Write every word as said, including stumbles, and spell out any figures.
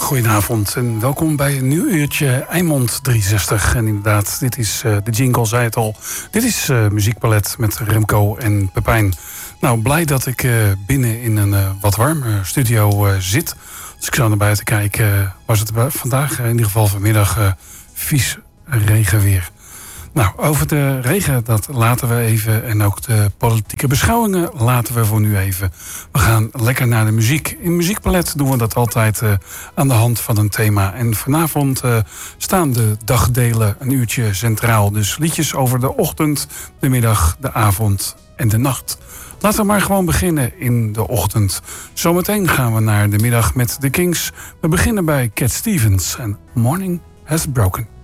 Goedenavond en welkom bij een nieuw uurtje Eimond driehonderdzestig. En inderdaad, dit is uh, de jingle, zei het al. Dit is uh, Muziekpalet met Remco en Pepijn. Nou, blij dat ik uh, binnen in een uh, wat warme studio uh, zit. Als ik zo naar buiten kijk, uh, was het vandaag, uh, in ieder geval vanmiddag, uh, vies regenweer. Nou, over de regen, dat laten we even. En ook de politieke beschouwingen laten we voor nu even. We gaan lekker naar de muziek. In Muziekpalet doen we dat altijd uh, aan de hand van een thema. En vanavond uh, staan de dagdelen een uurtje centraal. Dus liedjes over de ochtend, de middag, de avond en de nacht. Laten we maar gewoon beginnen in de ochtend. Zometeen gaan we naar de middag met de Kings. We beginnen bij Cat Stevens en Morning Has Broken.